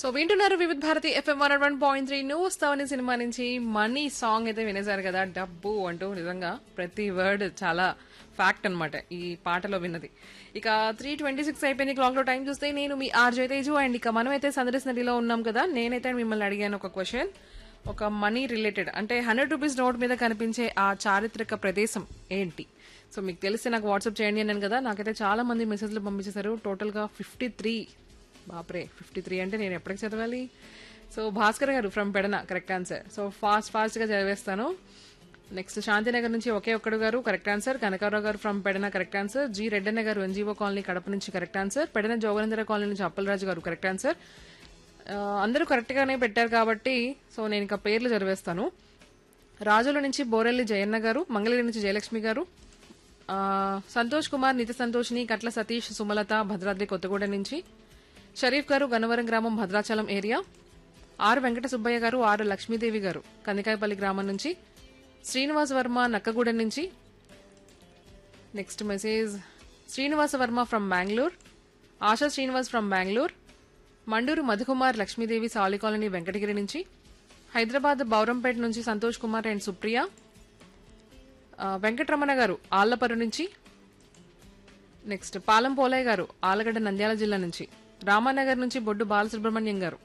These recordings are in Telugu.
సో వింటున్నారు వివిధ భారతి ఎఫ్ఎం 101.3 నువ్వు వస్తావని సినిమా నుంచి మనీ సాంగ్ అయితే వినేశారు కదా. డబ్బు అంటూ నిజంగా ప్రతి వర్డ్ చాలా ఫ్యాక్ట్ అన్నమాట ఈ పాటలో విన్నది. ఇక 3:26 అయిపోయింది క్లాక్ లో. టైం చూస్తే నేను మీ ఆర్జే తేజు అండ్ ఇక మనమైతే సందర్శ నదిలో ఉన్నాం కదా. నేనైతే మిమ్మల్ని అడిగాను ఒక క్వశ్చన్, ఒక మనీ రిలేటెడ్ అంటే 100 రూపీస్ నోట్ మీద కనిపించే ఆ చారిత్రక ప్రదేశం ఏంటి? సో మీకు తెలిస్తే నాకు వాట్సాప్ చేయండి అన్నాను కదా. నాకైతే చాలా మంది మెసేజ్లు పంపించేశారు. టోటల్ గా 53. బాప్రే 53 అంటే నేను ఎప్పటికి చదవాలి? సో భాస్కర్ గారు from Pedana correct answer. So fast గా చదివేస్తాను. నెక్స్ట్ శాంతినగర్ నుంచి ఒకే ఒక్కడు గారు కరెక్ట్ ఆన్సర్. కనకారావు గారు from Pedana correct answer. G Reddanna గారు ఎన్జీఓ కాలనీ కడప నుంచి correct answer. Pedana Jogendra colony నుంచి అప్పలరాజు గారు కరెక్ట్ ఆన్సర్. అందరూ కరెక్ట్ గానే పెట్టారు కాబట్టి సో నేను ఇంకా పేర్లు చదివేస్తాను. రాజుల నుంచి బోరెల్లి జయన్న గారు, మంగళగిరి నుంచి జయలక్ష్మి గారు, సంతోష్ కుమార్, నితి సంతోష్ని, కట్ల సతీష్, సుమలత భద్రాద్రి కొత్తగూడెం నుంచి, షరీఫ్ గారు గన్నవరం గ్రామం భద్రాచలం ఏరియా, ఆర్ వెంకట సుబ్బయ్య గారు, ఆర్ లక్ష్మీదేవి గారు కందికాయపల్లి గ్రామం నుంచి, శ్రీనివాస్ వర్మ నక్కగూడెం నుంచి. Next message Srinivasa Varma from Bengaluru, ASHA Srinivas from Bengaluru, Mandur Madhukumar Lakshmidevi సాలి కాలనీ వెంకటగిరి నుంచి, హైదరాబాద్ బౌరంపేట నుంచి సంతోష్ కుమార్ అండ్ సుప్రియ, వెంకటరమణ గారు ఆళ్లపరు నుంచి, నెక్స్ట్ పాలం పోలయ్య గారు ఆలగడ్డ నంద్యాల జిల్లా నుంచి, రామానగర్ నుంచి బొడ్డు బాలసుబ్రహ్మణ్యం గారు,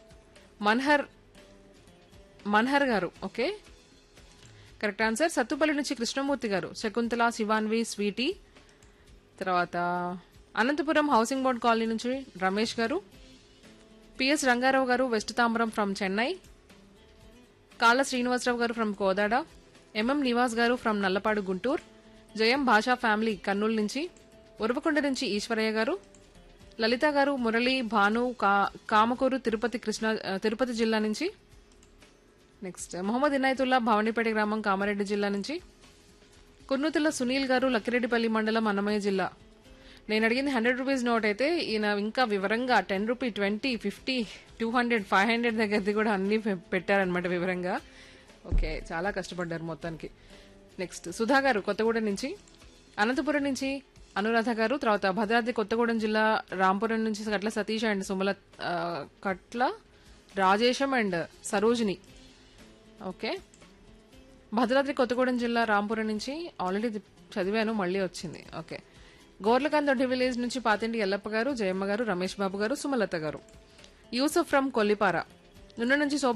మన్హర్ గారు ఓకే కరెక్ట్ ఆన్సర్. సత్తుపల్లి నుంచి కృష్ణమూర్తి గారు, శకుంతల, శివాన్వి, స్వీటీ, తర్వాత అనంతపురం హౌసింగ్ బోర్డ్ కాలనీ నుంచి రమేష్ గారు, పిఎస్ రంగారావు గారు వెస్ట్ తాంబరం ఫ్రమ్ చెన్నై, కాళ్ళ శ్రీనివాసరావు గారు ఫ్రమ్ కోదాడ, ఎంఎం నివాస్ గారు ఫ్రమ్ నల్లపాడు గుంటూరు, జయం భాషా ఫ్యామిలీ కర్నూలు నుంచి, ఉరవకొండ నుంచి ఈశ్వరయ్య గారు, లలిత గారు, మురళి, భాను, కామకూరు తిరుపతి జిల్లా నుంచి, నెక్స్ట్ మొహమ్మద్ ఇనాయతుల్లా భవానీపేట గ్రామం కామారెడ్డి జిల్లా నుంచి, కుర్నూతుల సునీల్ గారు లక్కిరెడ్డిపల్లి మండలం అన్నమయ్య జిల్లా. నేను అడిగింది 100 రూపీస్ నోట్ అయితే ఈయన ఇంకా వివరంగా 10 రూపీ, 20, 50, 200, 500 దగ్గరది కూడా అన్ని పెట్టారనమాట వివరంగా. ఓకే చాలా కష్టపడ్డారు మొత్తానికి. నెక్స్ట్ సుధా గారు కొత్తగూడెం నుంచి, అనంతపురం నుంచి అనురాధ గారు, తర్వాత భద్రాద్రి కొత్తగూడెం జిల్లా రాంపురం నుంచి కట్ల Satish and Katla Rajesham and Sarojini. Okay Bhadradri Kothagudem జిల్లా రాంపురం నుంచి ఆల్రెడీ చదివాను మళ్ళీ వచ్చింది. ఓకే గోర్లకందొడ్డి విలేజ్ నుంచి పాతింటి ఎల్లప్ప గారు, జయమ్మ గారు, రమేష్ బాబు గారు, సుమలత గారు, యూసఫ్ ఫ్రమ్ కొల్లిపార, నుండి నుంచి